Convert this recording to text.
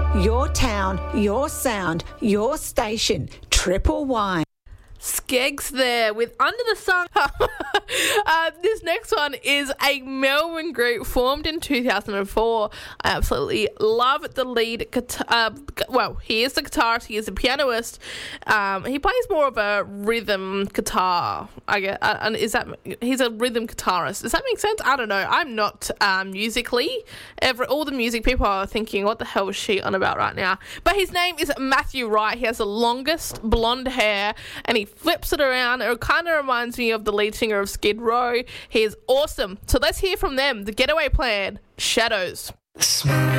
your town, your sound, your station. Triple Wine. Skeggs there with Under the Sun. This next one is a Melbourne group formed in 2004. I absolutely love the lead guitar. He is the guitarist. He is a pianist. He plays more of a rhythm guitar. I guess. And he's a rhythm guitarist? Does that make sense? I don't know. I'm not musically. All the music people are thinking, what the hell is she on about right now? But his name is Matthew Wright. He has the longest blonde hair, and he flips it around. It kind of reminds me of the lead singer of Skid Row. He is awesome. So let's hear from them. The Getaway Plan, Shadows.